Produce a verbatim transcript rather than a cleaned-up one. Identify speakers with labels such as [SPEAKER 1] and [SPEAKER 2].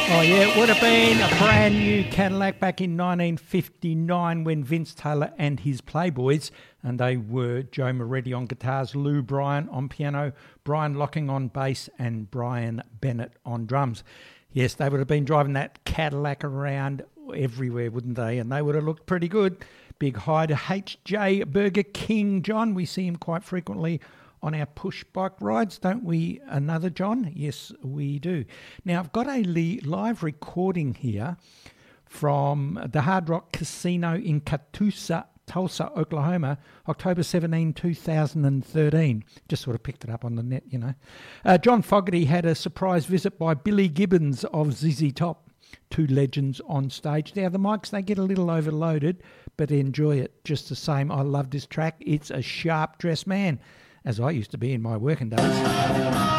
[SPEAKER 1] Oh, yeah, it would have been a brand new Cadillac back in nineteen fifty-nine when Vince Taylor and his Playboys, and they were Joe Moretti on guitars, Lou Bryan on piano, Brian Locking on bass, and Brian Bennett on drums. Yes, they would have been driving that Cadillac around everywhere, wouldn't they? And they would have looked pretty good. Big hi to H J Burger King, John. We see him quite frequently on our push bike rides, don't we? Another John? Yes, we do. Now, I've got a li- live recording here from the Hard Rock Casino in Catoosa, Tulsa, Oklahoma, October seventeenth, two thousand thirteen. Just sort of picked it up on the net, you know. Uh, John Fogerty had a surprise visit by Billy Gibbons of Z Z Top. Two legends on stage. Now, the mics, they get a little overloaded, but enjoy it just the same. I love this track. It's a sharp dressed man, as I used to be in my working days.